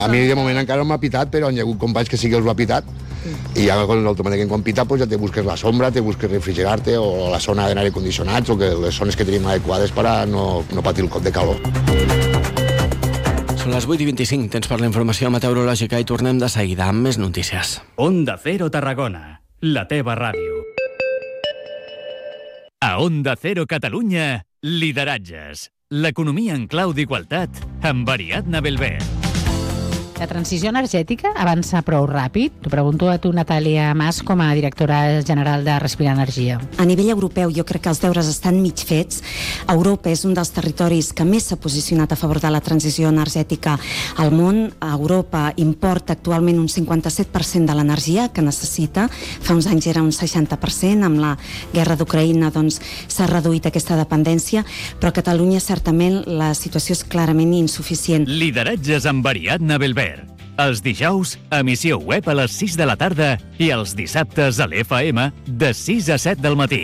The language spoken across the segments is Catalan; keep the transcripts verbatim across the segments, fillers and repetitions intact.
A mi de moment encara no m'ha pitat, però hi ha hagut companys que sí que els ho ha pitat. I ja automàticament quan pita pues, ja te busques la sombra, te busques refrigerar-te o la zona d'aire condicionats o que les zones que tenim adequades per a no, no patir el cop de calor. Són les vuit i vint-i-cinc, temps per la informació meteorològica i tornem de seguida amb més notícies. Onda Cero Tarragona, la teva ràdio. A Onda Cero Catalunya, lideratges. L'economia en clau d'igualtat amb Ariadna Belver. La transició energètica avança prou ràpid? T'ho pregunto a tu, Natàlia Mas, com a directora general de Respirar Energia. A nivell europeu jo crec que els deures estan mig fets. Europa és un dels territoris que més s'ha posicionat a favor de la transició energètica al món. Europa importa actualment un cinquanta-set per cent de l'energia que necessita. Fa uns anys era un seixanta per cent. Amb la guerra d'Ucraïna doncs, s'ha reduït aquesta dependència, però a Catalunya certament la situació és clarament insuficient. Lideratges amb Ariadna Belver. Els dijous, emissió web a les sis de la tarda i els dissabtes a l'F M de sis a set del matí.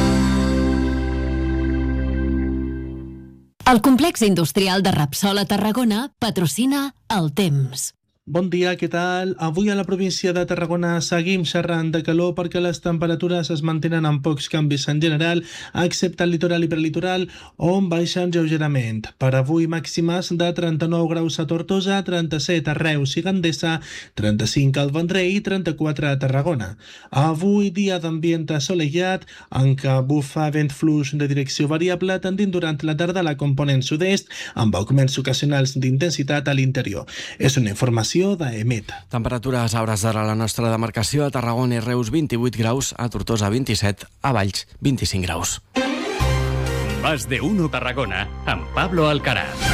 El complex industrial de Repsol a Tarragona patrocina El Temps. Bon dia, què tal? Avui a la província de Tarragona seguim xerrant de calor perquè les temperatures es mantenen amb pocs canvis en general, excepte al litoral i prelitoral, on baixen lleugerament. Per avui màximes de trenta-nou graus a Tortosa, trenta-set a Reus i Gandesa, trenta-cinc al Vendrell i trenta-quatre a Tarragona. Avui dia d'ambient assolellat, en què bufa vent fluix de direcció variable, tendint durant la tarda a la component sud-est, amb augments ocasionals d'intensitat a l'interior. És una informació d'Emet. Temperatures a hores d'ara a la nostra demarcació: a Tarragona i Reus vint-i-vuit graus, a Tortosa vint-i-set, a Valls vint-i-cinc graus. Más de uno Tarragona, amb Pablo Alcaraz.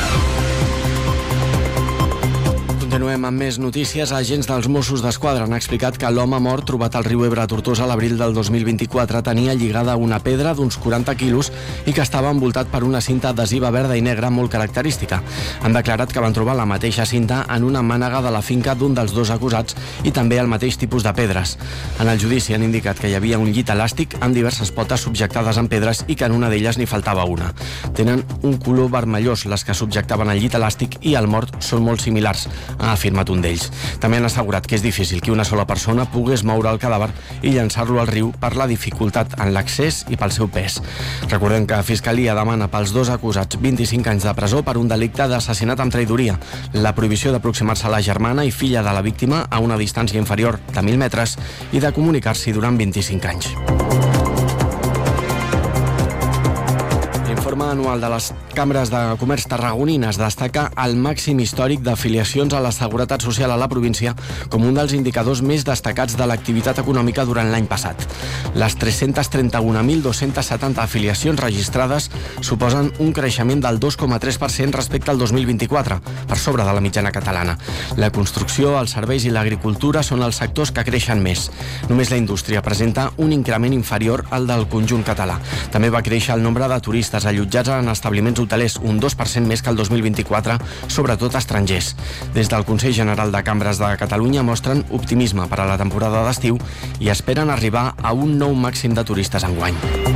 Continuem amb més notícies. Agents dels Mossos d'Esquadra han explicat que l'home mort trobat al riu Ebre a Tortosa a l'abril del dos mil vint-i-quatre tenia lligada una pedra d'uns quaranta quilos i que estava envoltat per una cinta adhesiva verda i negra molt característica. Han declarat que van trobar la mateixa cinta en una mànega de la finca d'un dels dos acusats i també el mateix tipus de pedres. En el judici han indicat que hi havia un llit elàstic amb diverses potes subjectades amb pedres i que en una d'elles n'hi faltava una. Tenen un color vermellós les que subjectaven el llit elàstic i el mort són molt similars, ha afirmat un d'ells. També han assegurat que és difícil que una sola persona pogués moure el cadàver i llançar-lo al riu per la dificultat en l'accés i pel seu pes. Recordem que Fiscalia demana pels dos acusats vint-i-cinc anys de presó per un delicte d'assassinat amb traïdoria, la prohibició d'aproximar-se a la germana i filla de la víctima a una distància inferior de mil metres i de comunicar-s'hi durant vint-i-cinc anys. L'informe anual de les cambres de comerç tarragonines destaca el màxim històric d'afiliacions a la Seguretat Social a la província com un dels indicadors més destacats de l'activitat econòmica durant l'any passat. Les tres-centes trenta-un mil dos-centes setanta afiliacions registrades suposen un creixement del dos coma tres per cent respecte al dos mil vint-i-quatre, per sobre de la mitjana catalana. La construcció, els serveis i l'agricultura són els sectors que creixen més. Només la indústria presenta un increment inferior al del conjunt català. També va créixer el nombre de turistes allotjats en establiments hotelers, un dos per cent més que el dos mil vint-i-quatre, sobretot estrangers. Des del Consell General de Cambres de Catalunya mostren optimisme per a la temporada d'estiu i esperen arribar a un nou màxim de turistes enguany.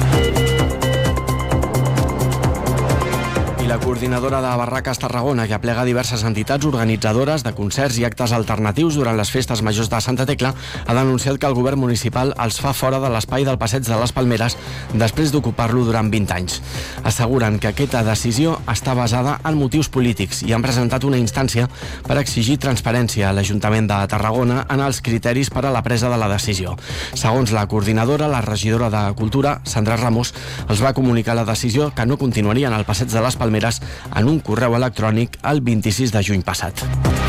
La coordinadora de Barraques Tarragona, que aplega diverses entitats organitzadores de concerts i actes alternatius durant les festes majors de Santa Tecla, ha denunciat que el govern municipal els fa fora de l'espai del Passeig de les Palmeres després d'ocupar-lo durant vint anys. Asseguren que aquesta decisió està basada en motius polítics i han presentat una instància per exigir transparència a l'Ajuntament de Tarragona en els criteris per a la presa de la decisió. Segons la coordinadora, la regidora de Cultura, Sandra Ramos, els va comunicar la decisió que no continuarien al Passeig de les Palmeres en un correu electrònic el vint-i-sis de juny passat.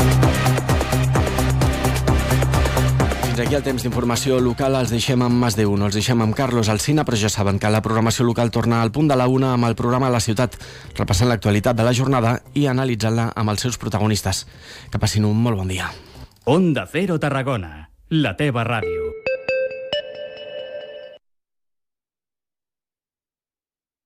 Fins aquí el temps d'informació local. Els deixem amb Más de Uno, els deixem amb Carlos Alsina, però ja saben que la programació local torna al punt de la una amb el programa La Ciutat, repassant l'actualitat de la jornada i analitzant-la amb els seus protagonistes. Que passin un molt bon dia. Onda Cero Tarragona, la teva ràdio.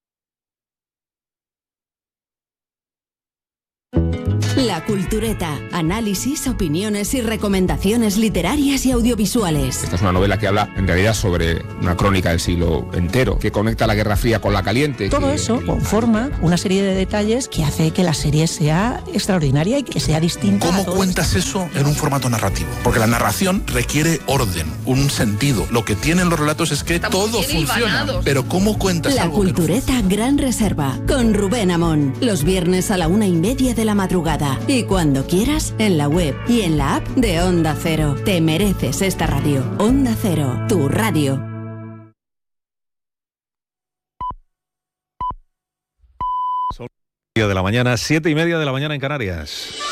La Cultureta, Análisis, opiniones y recomendaciones literarias y audiovisuales. Esta es una novela que habla en realidad sobre una crónica del siglo entero, que conecta la Guerra Fría con la caliente. Todo que... eso conforma una serie de detalles que hace que la serie sea extraordinaria y que sea distinta. ¿Cómo cuentas eso en un formato narrativo? Porque la narración requiere orden, un sentido. Lo que tienen los relatos es que Estamos todo funciona. Hilvanados. Pero ¿cómo cuentas La algo? Cultureta no... Gran Reserva, con Rubén Amón. Los viernes a la una y media de la madrugada. Y cuando quieras, en la web y en la app de Onda Cero. Te mereces esta radio. Onda Cero, tu radio. De la mañana, siete y media de la mañana en Canarias.